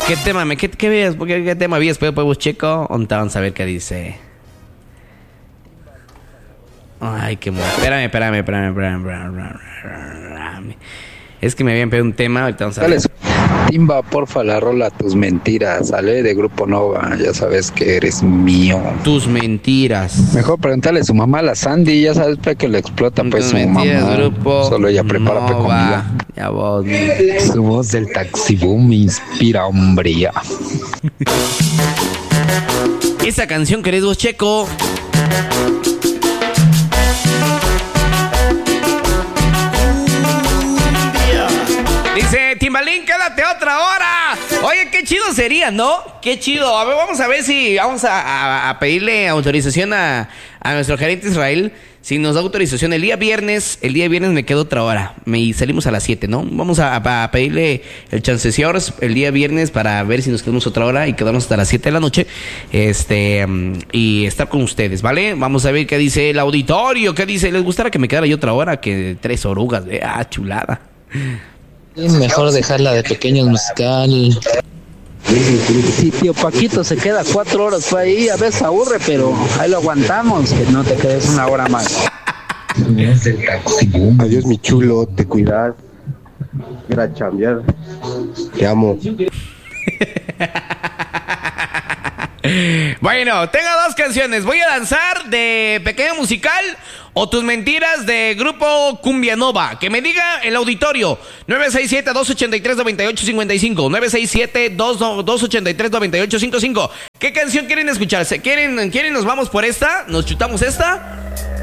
¿Qué tema, qué tema habías pedido, pues, Checo? Vamos a ver qué dice. Ay, qué bueno. Espérame. Es que me habían pedido un tema, ahorita vamos a ver. Timba, porfa, la rola Tus Mentiras, sale de Grupo Nova, ya sabes que eres mío. Tus mentiras. Mejor preguntarle a su mamá, la Sandy, ya sabes para que le explota pues su mamá. Grupo Solo ella prepara Nova. comida. Ya vos. Su voz del taxi boom me inspira hombría. Esa canción, querido Checo. Dice Timbalín, quédate otra hora. Oye, qué chido sería, ¿no? Qué chido. A ver, vamos a ver si vamos a pedirle autorización a nuestro gerente Israel. Si nos da autorización el día viernes me quedo otra hora. Y salimos a las 7, ¿no? Vamos a pedirle el chancecillo el día viernes para ver si nos quedamos otra hora y quedarnos hasta las 7 de la noche. Y estar con ustedes, ¿vale? Vamos a ver qué dice el auditorio. ¿Qué dice? ¿Les gustara que me quedara yo otra hora que 3 orugas? Chulada. Mejor dejarla de pequeños musical. Si tío Paquito se queda 4 horas fue ahí, a veces aburre, pero ahí lo aguantamos, que no te quedes una hora más. Adiós mi chulo, te cuidas. Ir a chambear. Te amo. Bueno, tengo 2 canciones. Voy a lanzar de Pequeño Musical o Tus Mentiras de Grupo Cumbia Nova. Que me diga el auditorio. 967-283-9855. 967-283-9855. ¿Qué canción quieren escucharse? ¿Quieren nos vamos por esta? ¿Nos chutamos esta?